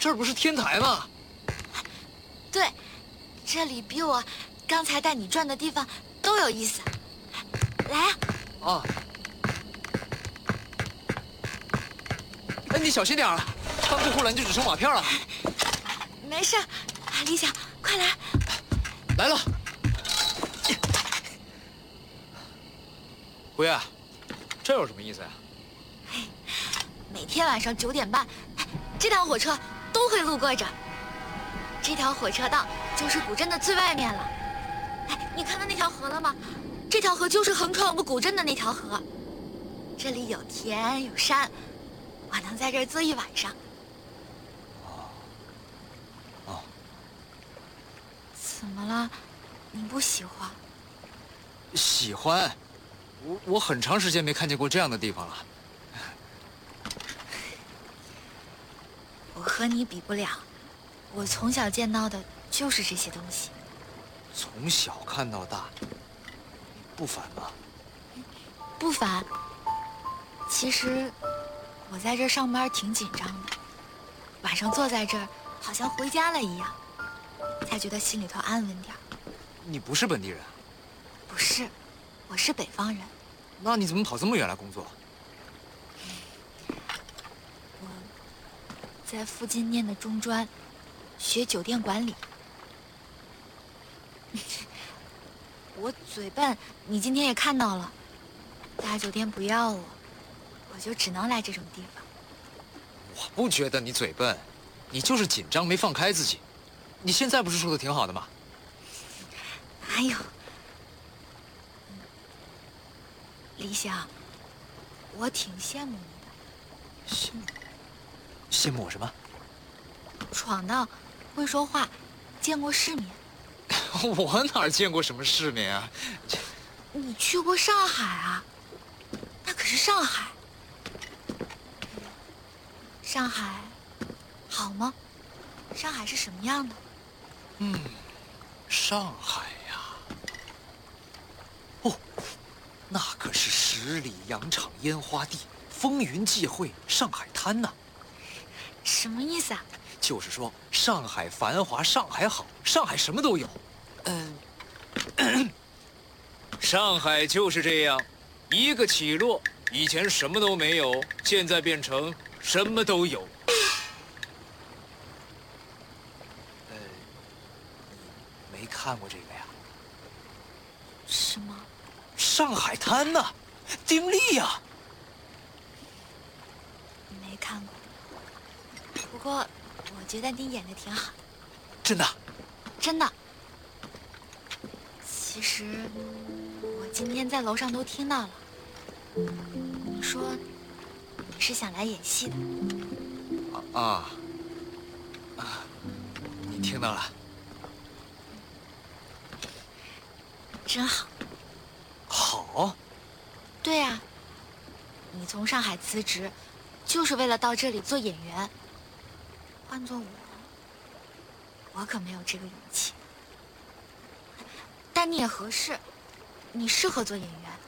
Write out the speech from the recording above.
这儿不是天台吗？ 对，这里比我刚才带你转的地方都有意思。来啊！ 啊！哎，你小心点啊！翻过护栏就只剩瓦片了。 没事，李想，快来！ 来了。胡爷，这有什么意思呀？ 每天晚上9点半，这趟火车都会路过这儿。这条火车道就是古镇的最外面了。哎，你看到那条河了吗？这条河就是横穿我们古镇的那条河。这里有田有山，我能在这儿坐一晚上。 哦。 怎么了？你不喜欢？ 喜欢。我很长时间没看见过这样的地方了。 我和你比不了，我从小见到的就是这些东西。 从小看到大，你不烦吗？ 不烦。其实我在这儿上班挺紧张的，晚上坐在这儿好像回家了一样，才觉得心里头安稳点儿。 你不是本地人？ 不是，我是北方人。 那你怎么跑这么远来工作？ 我在附近念的中专，学酒店管理。我嘴笨，你今天也看到了，大酒店不要我，我就只能来这种地方。 我不觉得你嘴笨，你就是紧张没放开自己。你现在不是说的挺好的吗？ 哎呦，李想，我挺羡慕你的。 羡慕我什么？ 闯荡，会说话，见过世面。 我哪见过什么世面啊？ 你去过上海啊？那可是上海。上海好吗？上海是什么样的？ 上海呀。哦，那可是10里洋场烟花地，风云际会，上海滩呐。 什么意思啊？ 就是说，上海繁华，上海好，上海什么都有。上海就是这样，一个起落，以前什么都没有，现在变成什么都有。你没看过这个呀？ 什么？ 上海滩呐，丁力呀。 没看过。不过，我觉得你演的挺好。 真的？ 真的。其实，我今天在楼上都听到了。你说，你是想来演戏的。 你听到了？ 真好。 好。 对啊，你从上海辞职，就是为了到这里做演员。换做我可没有这个勇气。但你也合适，你适合做演员。